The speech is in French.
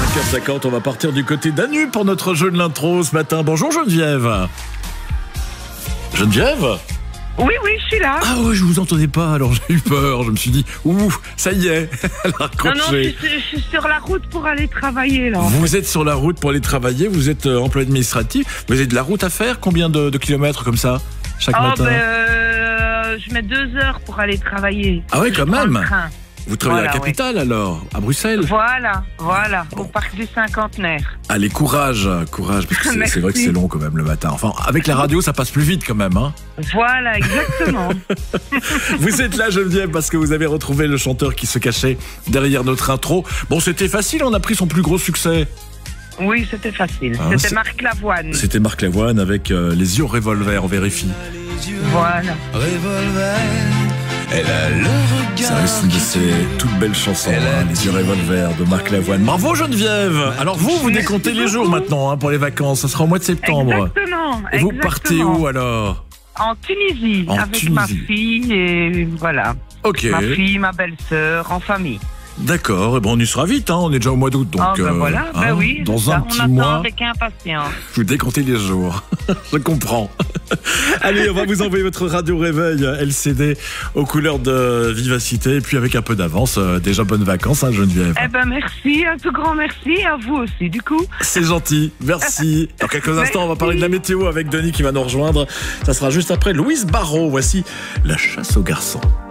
5h50, on va partir du côté d'Anu pour notre jeu de l'intro ce matin. Bonjour Geneviève. Geneviève ? Oui, je suis là. Ah ouais, je vous entendais pas, alors j'ai eu peur. Je me suis dit, ouh, ça y est, elle a raccroché. Non, je suis sur la route pour aller travailler, là. Vous êtes sur la route pour aller travailler, vous êtes employé administratif, vous avez de la route à faire, combien de kilomètres comme ça, chaque matin? Je mets 2 heures pour aller travailler. Ah ouais, quand même. Vous travaillez à la Voilà, capitale alors, à Bruxelles? Voilà, au parc du Cinquantenaire. Allez, courage, parce que c'est vrai que c'est long quand même le matin. Enfin, avec la radio, ça passe plus vite quand même, hein. Voilà, exactement. Vous êtes là, Geneviève, parce que vous avez retrouvé le chanteur qui se cachait derrière notre intro. Bon, c'était facile, on a pris son plus gros succès. Oui, c'était facile. C'était Marc Lavoine. C'était Marc Lavoine avec Les yeux revolver, on vérifie. Voilà. Revolver, elle a le regard. Ça reste une de ces toutes belles chansons, hein, Les yeux revolver de Marc Lavoine. Bravo Geneviève. Alors vous décomptez les jours maintenant pour les vacances. Ça sera au mois de septembre. Exactement. Et vous partez où alors? En Tunisie, avec ma fille et voilà. Ok. Ma fille, ma belle-sœur, en famille. D'accord, et bon, on y sera vite, hein, on est déjà au mois d'août, donc voilà, oui, dans un petit on mois, attend avec impatience. Vous décomptez les jours, je comprends. Allez, on va vous envoyer votre radio réveil LCD aux couleurs de vivacité, et puis avec un peu d'avance, déjà bonnes vacances, hein, Geneviève. Eh ben merci, un tout grand merci à vous aussi, du coup. C'est gentil, merci. Dans quelques instants, on va parler de la météo avec Denis qui va nous rejoindre. Ça sera juste après Louise Barrault. Voici La chasse aux garçons.